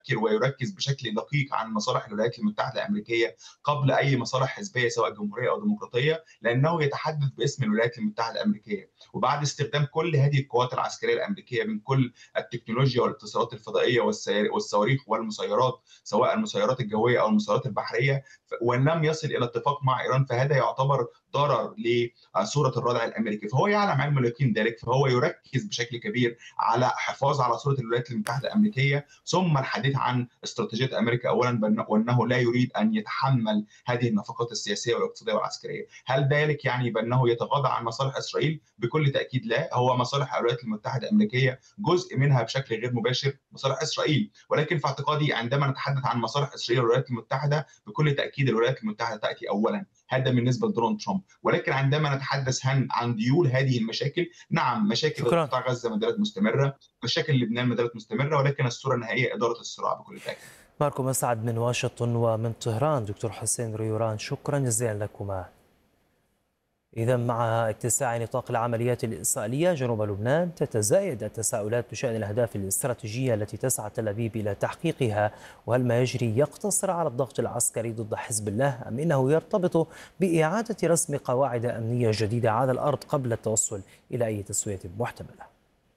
ويركز بشكل دقيق عن مصالح الولايات المتحدة الأمريكية قبل أي مصالح حزبية سواء جمهورية أو ديمقراطية، لأنه يتحدث باسم الولايات المتحدة الأمريكية. وبعد استخدام كل هذه القوات العسكرية الأمريكية من كل التكنولوجيا والاتصالات الفضائية والصواريخ والمسيرات، سواء المسيرات الجوية أو المسيرات البحرية، وإن لم يصل إلى اتفاق مع إيران، فهذا يعتبر ضرر لصورة الردع الأمريكي. فهو يعلم علم اليقين ذلك، فهو يركز بشكل كبير على حفاظ على صورة الولايات المتحدة الأمريكية، ثم الحديث عن استراتيجية أمريكا أولا، وأنه لا يريد أن يتحمل هذه النفقات السياسية والاقتصادية والعسكرية. هل ذلك يعني بأنه يتغاضى عن مصالح إسرائيل؟ بكل تأكيد لا. هو مصالح الولايات المتحدة الأمريكية جزء منها بشكل غير مباشر مصالح إسرائيل، ولكن في اعتقادي عندما نتحدث عن مصالح إسرائيل والولايات المتحدة بكل تأكيد الولايات المتحدة تأتي أولا. هذا بالنسبة لدونالد ترامب. ولكن عندما نتحدث عن ديول هذه المشاكل، نعم، مشاكل شكرا. قطاع غزة ما زالت مستمرة، مشاكل لبنان ما زالت مستمرة، ولكن الصورة النهائية إدارة الصراع بكل تأكيد. ماركو مسعد من واشنطن ومن طهران دكتور حسين ريوران، شكرا جزيلا لكما. إذا مع اتساع نطاق العمليات الإسرائيلية جنوب لبنان تتزايد التساؤلات بشأن الأهداف الاستراتيجية التي تسعى تل أبيب إلى تحقيقها، وهل ما يجري يقتصر على الضغط العسكري ضد حزب الله أم إنه يرتبط بإعادة رسم قواعد أمنية جديدة على الأرض قبل التوصل إلى أي تسوية محتملة.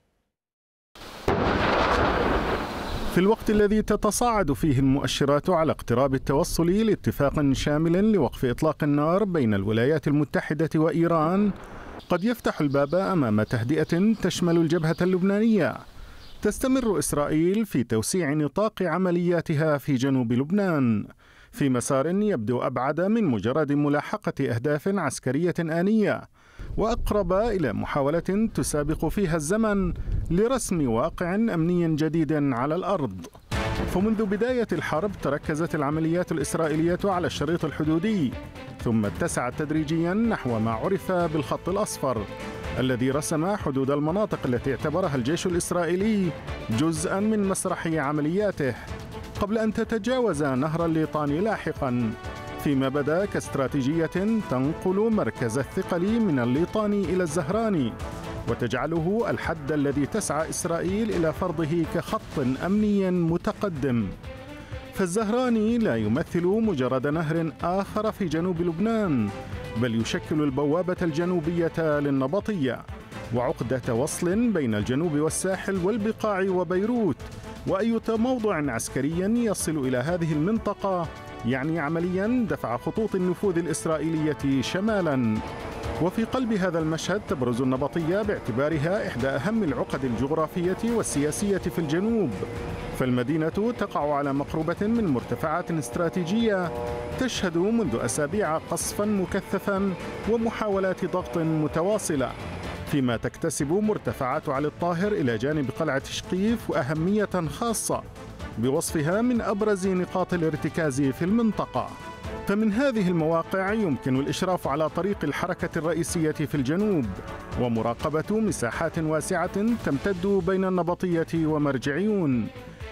في الوقت الذي تتصاعد فيه المؤشرات على اقتراب التوصل لاتفاق شامل لوقف إطلاق النار بين الولايات المتحدة وإيران، قد يفتح الباب أمام تهدئة تشمل الجبهة اللبنانية. تستمر إسرائيل في توسيع نطاق عملياتها في جنوب لبنان في مسار يبدو أبعد من مجرد ملاحقة أهداف عسكرية آنية، وأقرب إلى محاولة تسابق فيها الزمن لرسم واقع أمني جديد على الأرض. فمنذ بداية الحرب تركزت العمليات الإسرائيلية على الشريط الحدودي، ثم اتسعت تدريجيا نحو ما عرف بالخط الأصفر الذي رسم حدود المناطق التي اعتبرها الجيش الإسرائيلي جزءا من مسرح عملياته، قبل أن تتجاوز نهر الليطاني لاحقا، فيما بدا كاستراتيجية تنقل مركز الثقل من الليطاني إلى الزهراني وتجعله الحد الذي تسعى إسرائيل إلى فرضه كخط أمني متقدم. فالزهراني لا يمثل مجرد نهر آخر في جنوب لبنان، بل يشكل البوابة الجنوبية للنبطية وعقدة وصل بين الجنوب والساحل والبقاع وبيروت. وأي موضع عسكري يصل إلى هذه المنطقة يعني عمليا دفع خطوط النفوذ الإسرائيلية شمالا. وفي قلب هذا المشهد تبرز النبطية باعتبارها إحدى أهم العقد الجغرافية والسياسية في الجنوب، فالمدينة تقع على مقربة من مرتفعات استراتيجية تشهد منذ أسابيع قصفا مكثفا ومحاولات ضغط متواصلة، فيما تكتسب مرتفعات علي الطاهر إلى جانب قلعة شقيف وأهمية خاصة بوصفها من أبرز نقاط الارتكاز في المنطقة. فمن هذه المواقع يمكن الإشراف على طريق الحركة الرئيسية في الجنوب ومراقبة مساحات واسعة تمتد بين النبطية ومرجعيون،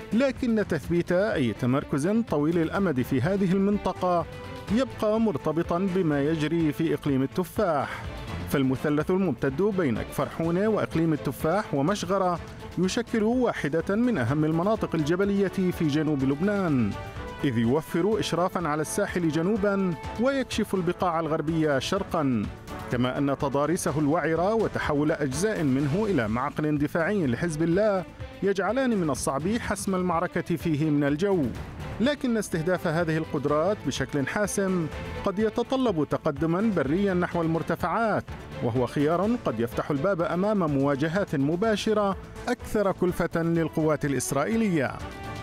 لكن تثبيت أي تمركز طويل الأمد في هذه المنطقة يبقى مرتبطا بما يجري في إقليم التفاح. فالمثلث الممتد بين كفر حونة وإقليم التفاح ومشغرة يشكل واحدة من أهم المناطق الجبلية في جنوب لبنان، إذ يوفر إشرافا على الساحل جنوبا ويكشف البقاع الغربية شرقا، كما أن تضاريسه الوعرة وتحول أجزاء منه إلى معقل دفاعي لحزب الله يجعلان من الصعب حسم المعركة فيه من الجو. لكن استهداف هذه القدرات بشكل حاسم قد يتطلب تقدما بريا نحو المرتفعات، وهو خيار قد يفتح الباب أمام مواجهات مباشرة أكثر كلفة للقوات الإسرائيلية.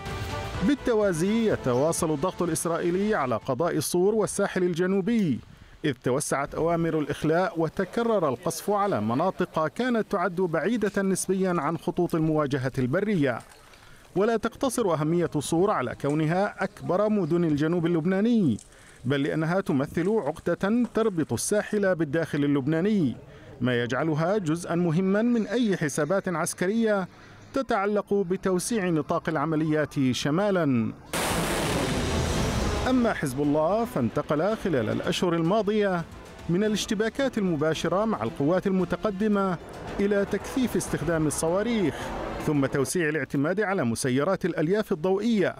بالتوازي يتواصل الضغط الإسرائيلي على قضاء الصور والساحل الجنوبي، إذ توسعت أوامر الإخلاء وتكرر القصف على مناطق كانت تعد بعيدة نسبيا عن خطوط المواجهة البرية. ولا تقتصر أهمية صور على كونها أكبر مدن الجنوب اللبناني، بل لأنها تمثل عقدة تربط الساحل بالداخل اللبناني، ما يجعلها جزءا مهما من أي حسابات عسكرية تتعلق بتوسيع نطاق العمليات شمالا. أما حزب الله فانتقل خلال الأشهر الماضية من الاشتباكات المباشرة مع القوات المتقدمة إلى تكثيف استخدام الصواريخ، ثم توسيع الاعتماد على مسيرات الألياف الضوئية